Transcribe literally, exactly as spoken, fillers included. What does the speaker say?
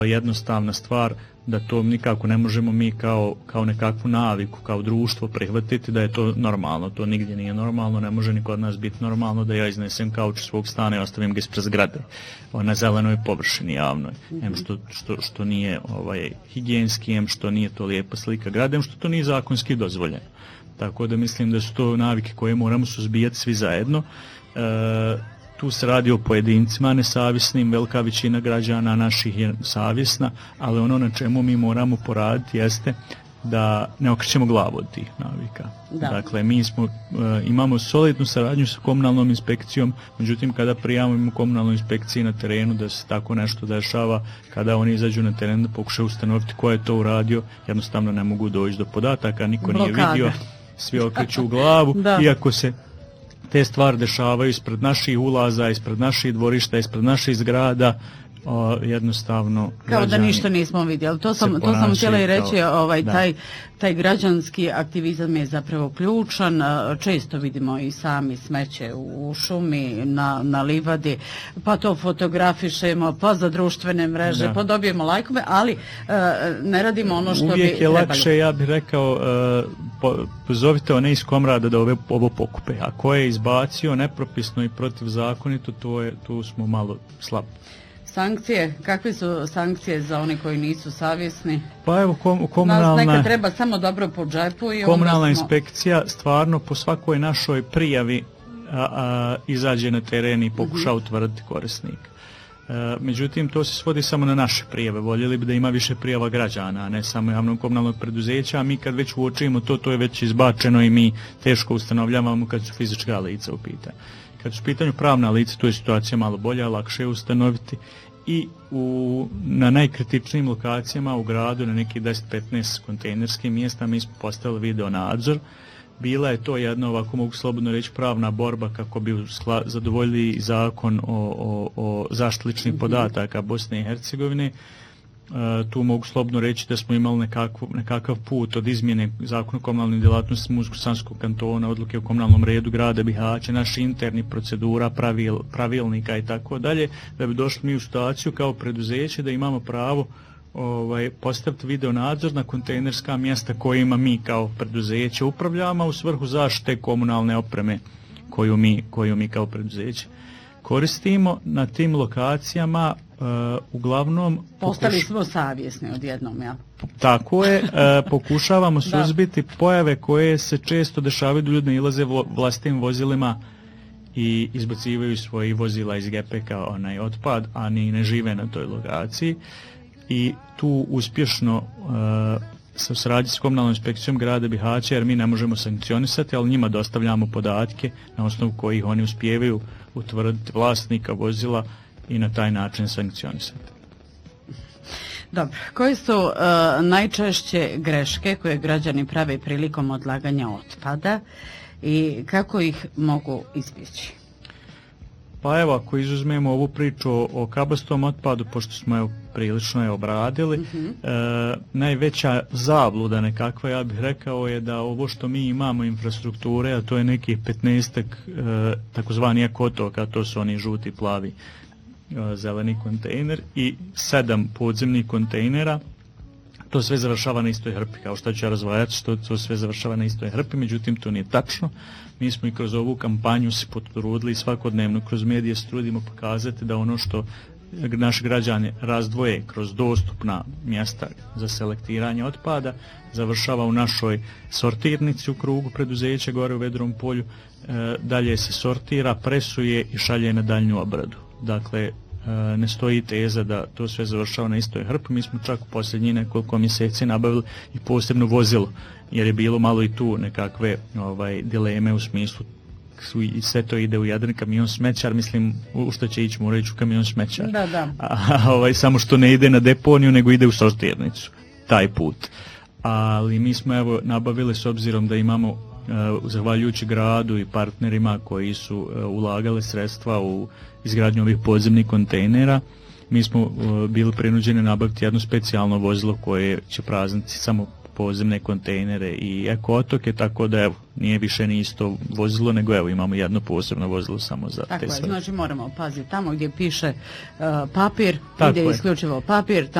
jednostavna stvar da to nikako ne možemo mi kao, kao nekakvu naviku, kao društvo prihvatiti da je to normalno. To nigdje nije normalno, ne može ni kod nas biti normalno da ja iznesem kauč svog stana i ostavim ga ispred zgrade na zelenoj površini javnoj. Mm-hmm. Em što, što, što nije ovaj, higijenski, em što nije to lijepa slika grada, em što to nije zakonski dozvoljeno. Tako da mislim da su to navike koje moramo suzbijati svi zajedno. E, Tu se radi o pojedincima nesavisnim, velika većina građana naših je savjesna, ali ono na čemu mi moramo poraditi jeste da ne okrećemo glavu od tih navika. Da. Dakle, mi smo, e, imamo solidnu saradnju sa komunalnom inspekcijom, međutim kada prijavimo komunalnoj inspekciji na terenu da se tako nešto dešava, kada oni izađu na teren da pokušaju ustanoviti ko je to uradio, jednostavno ne mogu doći do podataka, niko Blokade. Nije vidio, svi okreću glavu, iako se te stvari dešavaju ispred naših ulaza, ispred naših dvorišta, ispred naših zgrada, o, jednostavno kao da ništa nismo vidjeli. To sam, to sam htjela i reći, kao, ovaj, taj, taj građanski aktivizam je zapravo ključan. Često vidimo i sami smeće u šumi, na, na livadi, pa to fotografišemo, pa za društvene mreže, da. Pa dobijemo lajkove, ali uh, ne radimo ono što Uvijek bi trebali. Uvijek je lakše, ja bih rekao, uh, po, pozovite one iz Komrada da ove, ovo pokupe. A ko je izbacio nepropisno i protivzakonito, to je, tu smo malo slabi. Sankcije, kakve su sankcije za one koji nisu savjesni? Pa evo kom, komunalna... Nas neka treba samo dobro po džepu i komunalna onda smo... inspekcija stvarno po svakoj našoj prijavi a, a, izađe na teren i pokuša uh-huh. utvrditi korisnika. E, međutim, to se svodi samo na naše prijave. Voljeli bi da ima više prijava građana, a ne samo javnog komunalnog preduzeća, a mi kad već uočimo to, to je već izbačeno i mi teško ustanovljavamo kad su fizička lica u pitanju. Kad su u pitanju pravna lica, tu je situacija malo bolja, lakše je ustanoviti i u, na najkritičnijim lokacijama u gradu, na nekih deset do petnaest kontejnerskih mjesta, mi smo postavili video nadzor. Bila je to jedna, ovako mogu slobodno reći, pravna borba kako bi uskla, zadovoljili zakon o, o, o zaštiti ličnih podataka Bosne i Hercegovine. Uh, tu mogu slobodno reći da smo imali nekakav, nekakav put od izmjene zakona o komunalnim djelatnostima Muzgo-Sanskog kantona, odluke o komunalnom redu grada Bihaća, naši interni procedura, pravil, pravilnika i tako dalje, da bi došli mi u situaciju kao preduzeće da imamo pravo ovaj, postaviti video nadzor na kontejnerska mjesta kojima mi kao preduzeće upravljamo u svrhu zaštite komunalne opreme koju mi, koju mi kao preduzeće koristimo. Na tim lokacijama uh, uglavnom... Postali pokuš... smo savjesni odjednom, ja? Tako je, uh, pokušavamo suzbiti pojave koje se često dešavaju da ljudi nailaze vlastitim vozilima i izbacivaju svoje vozila iz gepeka onaj otpad, a ni ne žive na toj lokaciji. I tu uspješno uh, sa sradnji s komunalnom inspekcijom grada Bihaća, jer mi ne možemo sankcionisati, ali njima dostavljamo podatke na osnovu kojih oni uspijevaju utvrditi vlasnika vozila i na taj način sankcionisati. Dobro, koje su uh, najčešće greške koje građani prave prilikom odlaganja otpada i kako ih mogu izbjeći? Pa evo, ako izuzmemo ovu priču o, o kabastom otpadu, pošto smo je prilično je obradili, mm-hmm. e, najveća zabluda nekakva, ja bih rekao, je da ovo što mi imamo infrastrukture, a to je nekih petnaestak e, takozvani ekotoka, to su oni žuti, plavi, e, zeleni kontejner i sedam podzemnih kontejnera, to sve završava na istoj hrpi, kao što ću ja razvajati, što to sve završava na istoj hrpi, međutim to nije tačno. Mi smo i kroz ovu kampanju se potrudili i svakodnevno kroz medije se trudimo pokazati da ono što naši građani razdvoje kroz dostupna mjesta za selektiranje otpada završava u našoj sortirnici u krugu preduzeća gore u Vedrom polju, e, dalje se sortira, presuje i šalje na daljnju obradu. Dakle, ne stoji teza da to sve završava na istoj hrpi. Mi smo čak u posljednjih nekoliko mjeseci nabavili i posebno vozilo, jer je bilo malo i tu nekakve ovaj, dileme u smislu i sve to ide u jedan kamion smećar, mislim u što će ići, mora ići u kamion smećar. Da, da. A, a, ovaj, samo što ne ide na deponiju, nego ide u sortirnicu, taj put. Ali mi smo evo nabavili, s obzirom da imamo, uh, zahvaljujući gradu i partnerima koji su uh, ulagali sredstva u izgradnju ovih podzemnih kontejnera, mi smo uh, bili prinuđeni nabaviti jedno specijalno vozilo koje će prazniti samo podzemne kontejnere i eko otoke, tako da evo, nije više ni isto vozilo, nego evo imamo jedno posebno vozilo samo za tako te sve. Tako je, znači moramo paziti tamo gdje piše uh, papir, tako ide je. Isključivo papir,